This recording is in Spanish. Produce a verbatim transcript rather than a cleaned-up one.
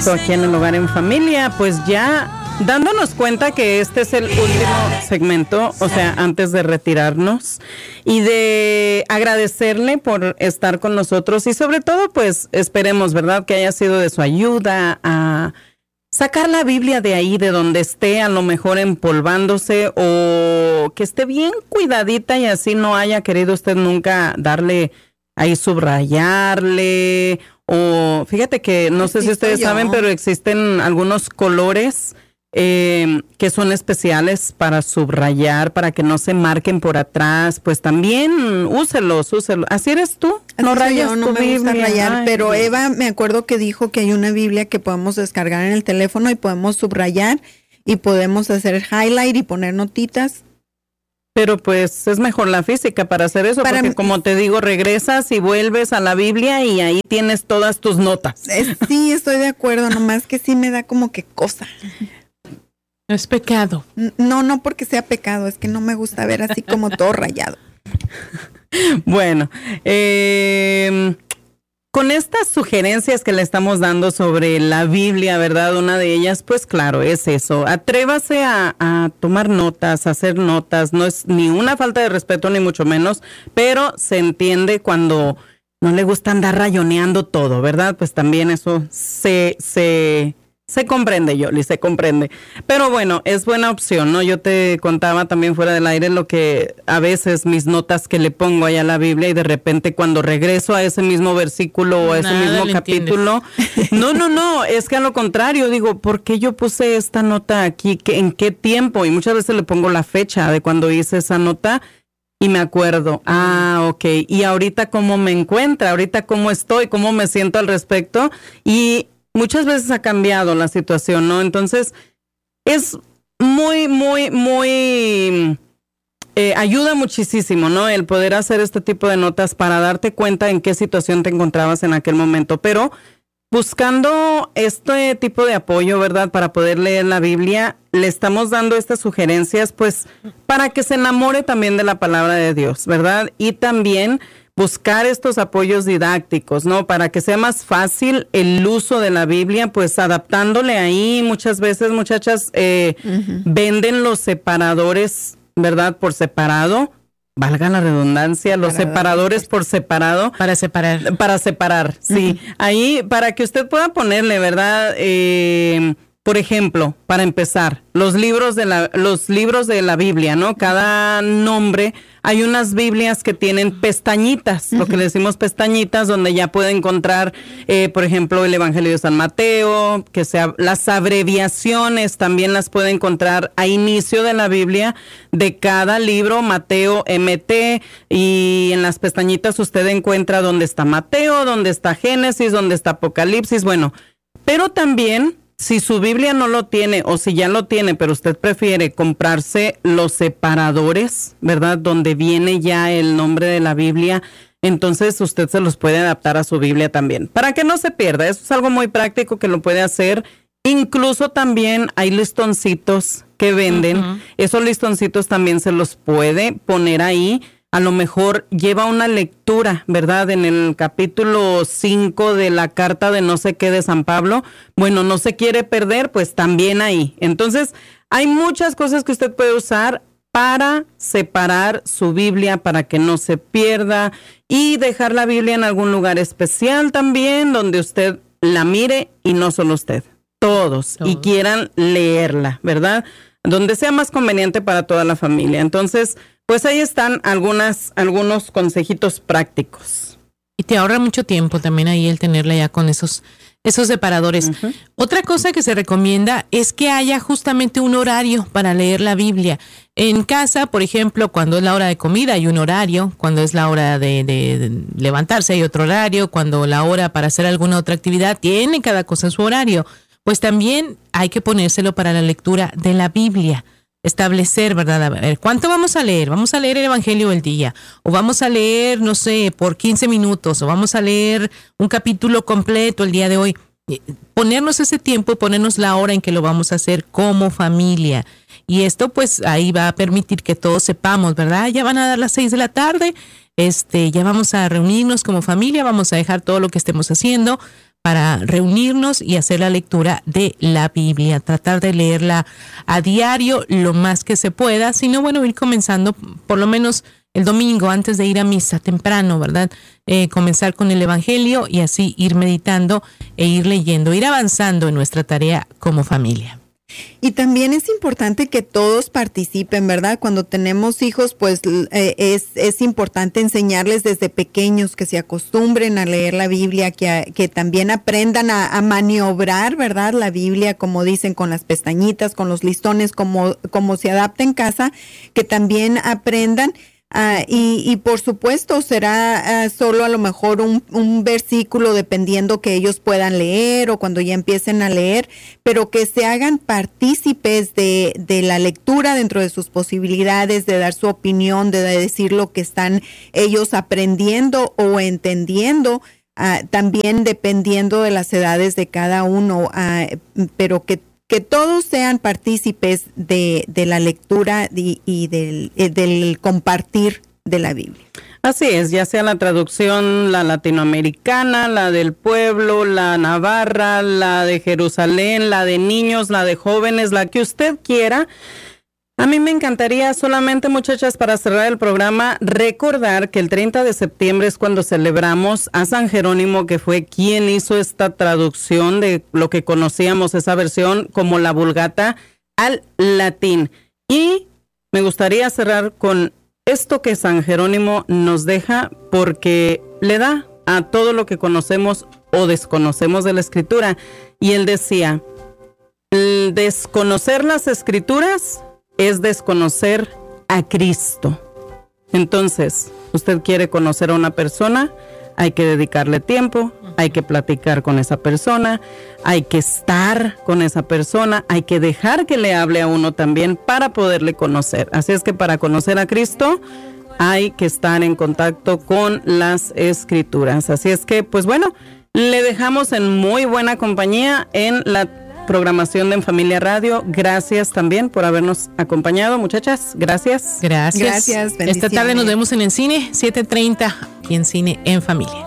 regreso aquí en El Hogar en Familia, pues ya dándonos cuenta que este es el último segmento, o sea, antes de retirarnos y de agradecerle por estar con nosotros y sobre todo, pues esperemos, ¿verdad?, que haya sido de su ayuda a sacar la Biblia de ahí, de donde esté, a lo mejor empolvándose o que esté bien cuidadita y así no haya querido usted nunca darle ahí, subrayarle. O fíjate que no sé si ustedes saben, pero existen algunos colores eh, que son especiales para subrayar, para que no se marquen por atrás. Pues también úselos, úselos. ¿Así eres tú? No rayas tu Biblia. No me gusta rayar, Ay, pero Dios. Eva me acuerdo que dijo que hay una Biblia que podemos descargar en el teléfono y podemos subrayar y podemos hacer highlight y poner notitas. Pero pues es mejor la física para hacer eso, para porque como te digo, regresas y vuelves a la Biblia y ahí tienes todas tus notas. Eh, sí, estoy de acuerdo, nomás que sí me da como que cosa. No es pecado. No, no porque sea pecado, es que no me gusta ver así como todo rayado. Bueno, eh... con estas sugerencias que le estamos dando sobre la Biblia, ¿verdad? Una de ellas, pues claro, es eso. Atrévase a, a tomar notas, a hacer notas. No es ni una falta de respeto, ni mucho menos, pero se entiende cuando no le gusta andar rayoneando todo, ¿verdad? Pues también eso se... se Se comprende, Yoli, se comprende. Pero bueno, es buena opción, ¿no? Yo te contaba también fuera del aire lo que a veces mis notas que le pongo allá a la Biblia y de repente cuando regreso a ese mismo versículo o a ese Nada mismo capítulo. Entiendes. No, no, no, es que a lo contrario, digo, ¿por qué yo puse esta nota aquí? ¿En qué tiempo? Y muchas veces le pongo la fecha de cuando hice esa nota y me acuerdo. Ah, ok. Y ahorita cómo me encuentra, ahorita cómo estoy, cómo me siento al respecto y muchas veces ha cambiado la situación, ¿no? Entonces, es muy, muy, muy... Eh, ayuda muchísimo, ¿no? El poder hacer este tipo de notas para darte cuenta en qué situación te encontrabas en aquel momento. Pero buscando este tipo de apoyo, ¿verdad? Para poder leer la Biblia, le estamos dando estas sugerencias, pues, para que se enamore también de la palabra de Dios, ¿verdad? Y también buscar estos apoyos didácticos, ¿no? Para que sea más fácil el uso de la Biblia, pues adaptándole ahí. Muchas veces, muchachas, eh, uh-huh. venden los separadores, ¿verdad? Por separado, valga la redundancia, los Separador. separadores por separado. Para separar. Para separar, sí. Uh-huh. Ahí, para que usted pueda ponerle, ¿verdad? Eh... Por ejemplo, para empezar, los libros de la los libros de la Biblia, ¿no? Cada nombre, hay unas Biblias que tienen pestañitas, uh-huh. lo que le decimos pestañitas, donde ya puede encontrar, eh, por ejemplo, el Evangelio de San Mateo, que sea las abreviaciones también las puede encontrar a inicio de la Biblia de cada libro, Mateo M T, y en las pestañitas usted encuentra dónde está Mateo, dónde está Génesis, dónde está Apocalipsis, bueno, pero también si su Biblia no lo tiene o si ya lo tiene, pero usted prefiere comprarse los separadores, ¿verdad? Donde viene ya el nombre de la Biblia, entonces usted se los puede adaptar a su Biblia también. Para que no se pierda, eso es algo muy práctico que lo puede hacer. Incluso también hay listoncitos que venden. Uh-huh. Esos listoncitos también se los puede poner ahí. A lo mejor lleva una lectura, ¿verdad? En el capítulo cinco de la carta de no sé qué de San Pablo. Bueno, no se quiere perder, pues también ahí. Entonces, hay muchas cosas que usted puede usar para separar su Biblia, para que no se pierda y dejar la Biblia en algún lugar especial también, donde usted la mire y no solo usted, todos, todos. Y quieran leerla, ¿verdad? Donde sea más conveniente para toda la familia. Entonces, pues ahí están algunas, algunos consejitos prácticos. Y te ahorra mucho tiempo también ahí el tenerla ya con esos, esos separadores. Uh-huh. Otra cosa que se recomienda es que haya justamente un horario para leer la Biblia. En casa, por ejemplo, cuando es la hora de comida hay un horario, cuando es la hora de, de, de levantarse hay otro horario, cuando la hora para hacer alguna otra actividad, tiene cada cosa en su horario. Pues también hay que ponérselo para la lectura de la Biblia. Establecer, ¿verdad? A ver, ¿cuánto vamos a leer? Vamos a leer el Evangelio del día, o vamos a leer, no sé, por quince minutos, o vamos a leer un capítulo completo el día de hoy. Ponernos ese tiempo y ponernos la hora en que lo vamos a hacer como familia. Y esto, pues, ahí va a permitir que todos sepamos, ¿verdad? Ya van a dar las seis de la tarde, este, ya vamos a reunirnos como familia, vamos a dejar todo lo que estemos haciendo para reunirnos y hacer la lectura de la Biblia, tratar de leerla a diario lo más que se pueda, sino bueno, ir comenzando por lo menos el domingo antes de ir a misa temprano, ¿verdad? Eh, comenzar con el Evangelio y así ir meditando e ir leyendo, ir avanzando en nuestra tarea como familia. Y también es importante que todos participen, ¿verdad? Cuando tenemos hijos, pues eh, es, es importante enseñarles desde pequeños que se acostumbren a leer la Biblia, que, que también aprendan a, a maniobrar, ¿verdad? La Biblia, como dicen, con las pestañitas, con los listones, como, como se adapta en casa, que también aprendan. Uh, y, y por supuesto será uh, solo a lo mejor un, un versículo dependiendo que ellos puedan leer o cuando ya empiecen a leer, pero que se hagan partícipes de, de la lectura dentro de sus posibilidades, de dar su opinión, de decir lo que están ellos aprendiendo o entendiendo, uh, también dependiendo de las edades de cada uno, uh, pero que que todos sean partícipes de, de la lectura y, y del, del compartir de la Biblia. Así es, ya sea la traducción, la latinoamericana, la del pueblo, la navarra, la de Jerusalén, la de niños, la de jóvenes, la que usted quiera. A mí me encantaría solamente, muchachas, para cerrar el programa, recordar que el treinta de septiembre es cuando celebramos a San Jerónimo, que fue quien hizo esta traducción de lo que conocíamos, esa versión como la Vulgata, al latín. Y me gustaría cerrar con esto que San Jerónimo nos deja, porque le da a todo lo que conocemos o desconocemos de la Escritura. Y él decía, el desconocer las Escrituras es desconocer a Cristo. Entonces, usted quiere conocer a una persona, hay que dedicarle tiempo, hay que platicar con esa persona, hay que estar con esa persona, hay que dejar que le hable a uno también para poderle conocer. Así es que para conocer a Cristo hay que estar en contacto con las Escrituras. Así es que, pues bueno, le dejamos en muy buena compañía en la programación de En Familia Radio. Gracias también por habernos acompañado, muchachas. Gracias. Gracias. Gracias. Esta tarde nos vemos en el cine, siete treinta, aquí en Cine en Familia.